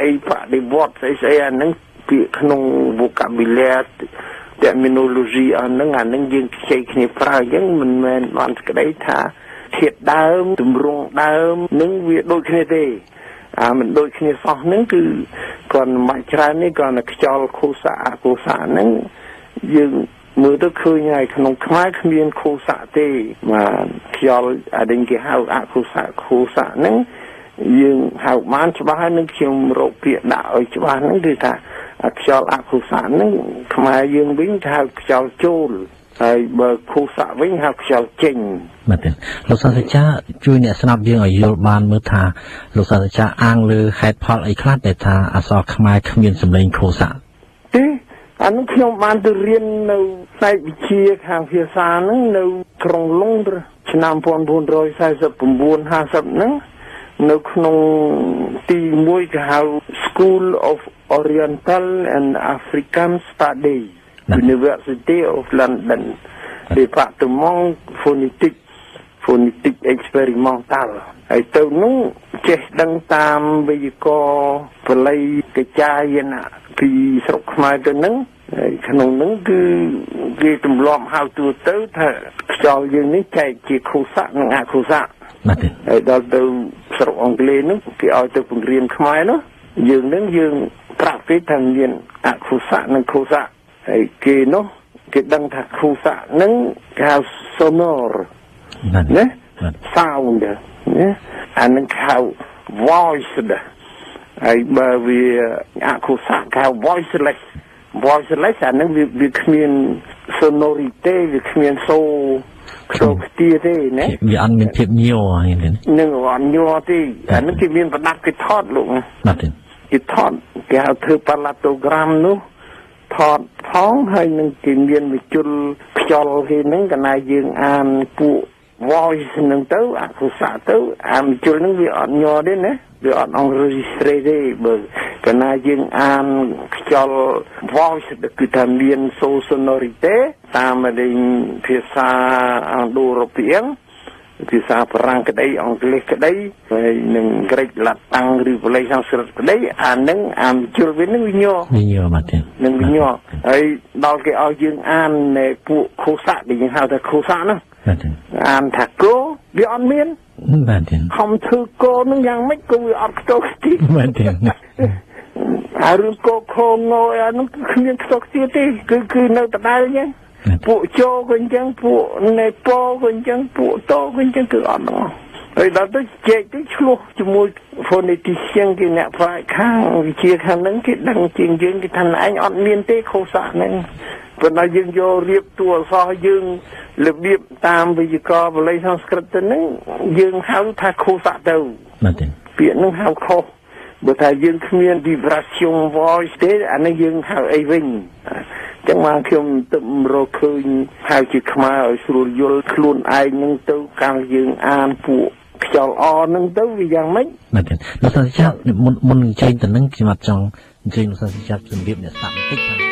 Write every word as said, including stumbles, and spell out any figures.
បដិវត្តស្អីស្អីអាហ្នឹងពាក្យក្នុង vocabulary terminology អាហ្នឹងអាហ្នឹងយើងខ្ចីគ្នាប្រើអញ្ចឹងមិនមែនបានស្ដីថាធាតុដើមទម្រង់ដើមនឹងវាដូចគ្នាទេអាមិនដូចគ្នាសោះហ្នឹងគឺគាត់មិនច្រើននេះគាត់តែខ្យល់ខូសាអកូសាហ្នឹងយើងមើលទៅឃើញហើយក្នុងខ្មែរគ្មានខូសាទេបាទខ្យល់អានេះគេហៅអកូសាខូសាហ្នឹងយើងហៅបានច្បាស់ហើយនឹងខ្ញុំរកពាក្យដាក់ឲ្យច្បាស់ហ្នឹងគឺថាខ្យល់អកុសលហ្នឹងខ្មែរយើងវិញហៅខ្យល់ចូលហើយបើខុសលវិញហៅខ្យល់ចេញមែនទេលោកសាស្ត្រាចារ្យជួយអ្នកស្ដាប់យើងឲ្យយល់បានមើលថាលោកសាស្ត្រាចារ្យអាងលើហេតុផលអីខ្លះដែលថាអក្សរខ្មែរគ្មានសម្លេងខុសលទេអានោះខ្ញុំបានទៅរៀននៅផ្នែកវិទ្យាខាងភាសាហ្នឹងនៅក្រុងឡុងត្រឆ្នាំmột nghìn bốn trăm bốn mươi chín ห้าสิบហ្នឹងនៅក្នុងទីមួយគេហៅ School of Oriental and African Studies University of London Department Phonetics Phonetics Experimental ហើយទៅនោះចេះដឹងតាមវេយ្យាករណ៍បល័យកចាយណៈពីស្រុកខ្មែរទៅហ្នឹងហើយក្នុងហ្នឹងគឺគេទម្លាប់ហៅទូទៅថាខ្យល់យើងនេះចែកជាខុសៈនិងអខុសៈបាទហើយដល់ទៅស្រុកអង់គ្លេសនោះគេឲ្យទៅបង្រៀនខ្មែរនោះយើងនឹងយើងប្រាប់គេថាមានអខុសៈនិងខុសៈហើយគេនោះគេដឹងថាខុសៈនឹងគេហៅ sonor ណា sound ណាអានឹងហៅ voice ដែរហើយបើវាអខុសៈគេហៅ voiceless voiceless អានឹងវាវាគ្មាន sonority វាគ្មានសូរខ្ទោខ្ទាទេណាវាអត់មានភាពញ័រហ្នឹងនឹងអត់ញ័រទេអានឹងគេមានប្រដាប់គេថតលោកបាទគេថតគេហៅធ្វើប៉ាឡាតូក្រាមនោះថតផងហើយនឹងគេមានវិជុលខ្យល់គេហ្នឹងកណាយើងអានពួក voice ហ្នឹងទៅអក្សរសាស្ត្រទៅអាវិជុលហ្នឹងវាអត់ញ័រទេណាវាអត់អង្រេស្ត្រេទេបើកណាយើងអានខ្យល់ voice គឺថាមាន sonority តាមលេងភាសាអង់ដូរ៉ូពីងភាសាបារាំងក្តីអង់គ្លេសក្តីហើយនឹងក្រិចឡាតាំងឬបល័យសំស្ក្រឹតក្តីអានឹងអាវិជុលវានឹងវិញ័រវិញ័របាទនឹងវិញ័រហើយដល់គេឲ្យយើងអាននៃពួកខុសៈដែលយើងហៅថាខុសៈហ្នឹងអានថាគោវាអត់មានបាទខំធ្វើគោនឹងយ៉ាងម៉េចក៏វាអត់ខ្ទោខ្ទីបាទអារឿងគោខោងោអានោះគឺគ្មានខ្ទោខ្ទីទេគឺគឺនៅដដែលអញ្ចឹងពួកជោក៏អញ្ចឹងពួកណេប៉ូក៏អញ្ចឹងពួកតូក៏អញ្ចឹងគឺអត់ហ្នឹងហើយដល់ទៅជែកទៅឆ្លោះជាមួយ phonetician គេអ្នកផ្នែកខាងវិទ្យាខាងហ្នឹងគេដឹងជាងយើងគេថាឯងអត់មានទេខុសៈហ្នឹងប៉ុន្តែយើងយករៀបតួអក្សរយើងរបៀបតាមវេយ្យាករណ៍បល័យសំស្ក្រឹតទៅហ្នឹងយើងហៅថាខុសៈទៅបាទពាក្យហ្នឹងហៅខុសបើថាយើងគ្មាន vibration voice ទេអានេះយើងហៅអីវិញចឹងមកខ្ញុំទៅរកឃើញហៅជាខ្មែរឲ្យស្រួលយល់ខ្លួនឯងហ្នឹងទៅកាលយើងអានពួកខ្យល់អហ្នឹងទៅវាយ៉ាងម៉េចបាទលោកសាស្ត្រាចារ្យមុនមុននឹងចេញទៅនឹងខ្ញុំអត់ចង់អញ្ជើញលោកសាស្ត្រាចារ្យជំរាបអ្នកស្ដាប់បន្តិច